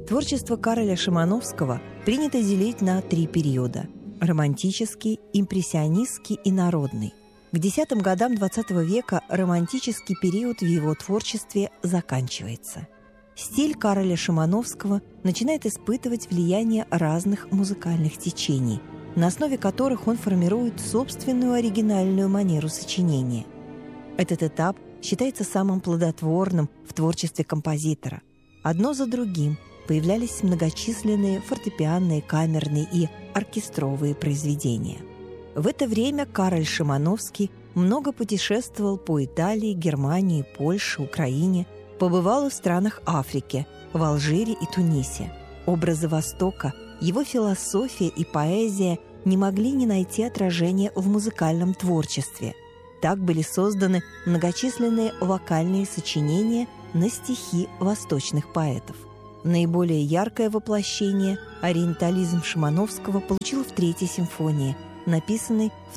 Творчество Кароля Шимановского принято делить на 3 периода – романтический, импрессионистский и народный. К 10-м годам XX века романтический период в его творчестве заканчивается. Стиль Кароля Шимановского начинает испытывать влияние разных музыкальных течений, на основе которых он формирует собственную оригинальную манеру сочинения. Этот этап считается самым плодотворным в творчестве композитора. Одно за другим появлялись многочисленные фортепианные, камерные и оркестровые произведения. В это время Кароль Шимановский много путешествовал по Италии, Германии, Польше, Украине, побывал и в странах Африки, в Алжире и Тунисе. Образы Востока, его философия и поэзия не могли не найти отражения в музыкальном творчестве. Так были созданы многочисленные вокальные сочинения на стихи восточных поэтов. Наиболее яркое воплощение ориентализм Шимановского получил в Третьей симфонии, написанной в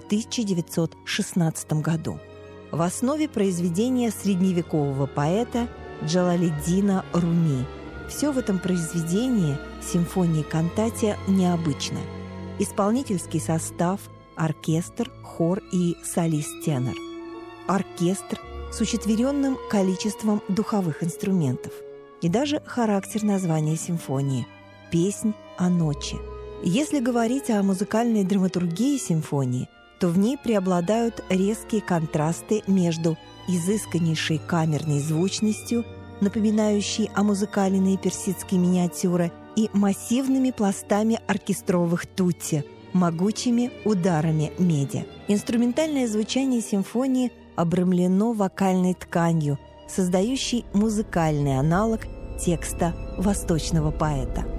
1916 году. В основе произведения средневекового поэта Джалалиддина Руми. Все в этом произведении, симфонии-кантате, необычно. Исполнительский состав, оркестр, хор и солист-тенор. Оркестр с учетверенным количеством духовых инструментов. И даже характер названия симфонии – «Песнь о ночи». Если говорить о музыкальной драматургии симфонии, то в ней преобладают резкие контрасты между изысканнейшей камерной звучностью, напоминающей о музыкальные персидские миниатюры, и массивными пластами оркестровых тутти, могучими ударами меди. Инструментальное звучание симфонии обрамлено вокальной тканью, создающей музыкальный аналог текста восточного поэта.